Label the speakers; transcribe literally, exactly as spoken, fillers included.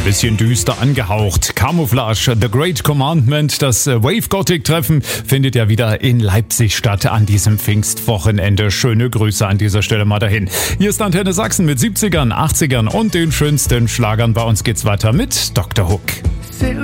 Speaker 1: bisschen düster angehaucht. Camouflage, The Great Commandment, das Wave Gothic Treffen findet ja wieder in Leipzig statt an diesem Pfingstwochenende. Schöne Grüße an dieser Stelle mal dahin. Hier ist Antenne Sachsen mit siebzigern, achtzigern und den schönsten Schlagern. Bei uns geht's weiter mit Doktor Hook.